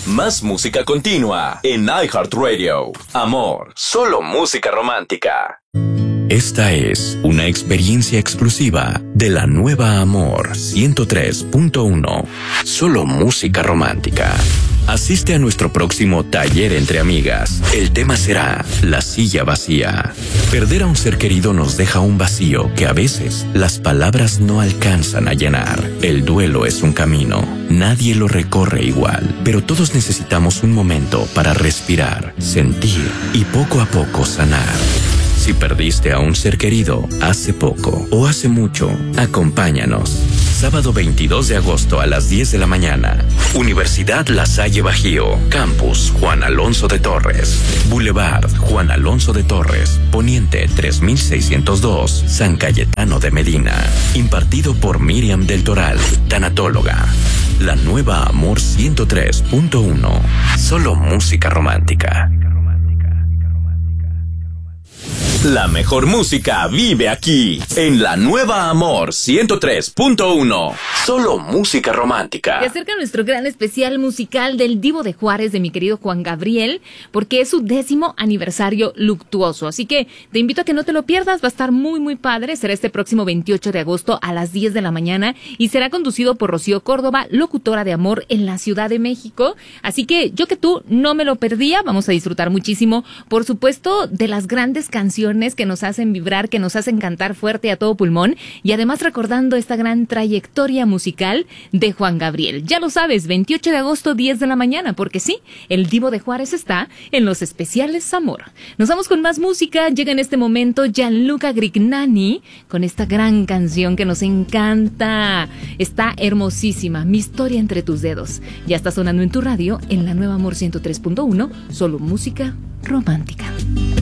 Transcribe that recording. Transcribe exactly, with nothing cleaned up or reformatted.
Más música continua en iHeartRadio. Amor, solo música romántica. Esta es una experiencia exclusiva de la nueva Amor ciento tres punto uno. Solo música romántica. Asiste a nuestro próximo taller entre amigas. El tema será la silla vacía. Perder a un ser querido nos deja un vacío que a veces las palabras no alcanzan a llenar. El duelo es un camino. Nadie lo recorre igual, pero todos necesitamos un momento para respirar, sentir y poco a poco sanar. Si perdiste a un ser querido hace poco o hace mucho, acompáñanos. Sábado veintidós de agosto a las diez de la mañana. Universidad La Salle Bajío. Campus Juan Alonso de Torres. Boulevard Juan Alonso de Torres. Poniente tres mil seiscientos dos. San Cayetano de Medina. Impartido por Miriam del Toral, tanatóloga. La nueva Amor ciento tres punto uno. Solo música romántica. La mejor música vive aquí, en la nueva Amor ciento tres punto uno. Solo música romántica. Se acerca nuestro gran especial musical del Divo de Juárez de mi querido Juan Gabriel, porque es su décimo aniversario luctuoso. Así que te invito a que no te lo pierdas, va a estar muy muy padre. Será este próximo veintiocho de agosto a las diez de la mañana y será conducido por Rocío Córdoba, locutora de Amor en la Ciudad de México. Así que yo que tú no me lo perdía, vamos a disfrutar muchísimo, por supuesto, de las grandes canciones que nos hacen vibrar, que nos hacen cantar fuerte a todo pulmón y además recordando esta gran trayectoria musical de Juan Gabriel. Ya lo sabes, veintiocho de agosto, diez de la mañana, porque sí, el Divo de Juárez está en los especiales Amor. Nos vamos con más música. Llega en este momento Gianluca Grignani con esta gran canción que nos encanta. Está hermosísima, Mi historia entre tus dedos. Ya está sonando en tu radio en la nueva Amor ciento tres punto uno, solo música romántica.